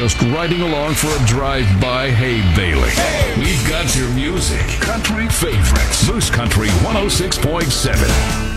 just riding along for a drive-by. Hey, Bailey. We've got your music. Country favorites. Moose Country 106.7.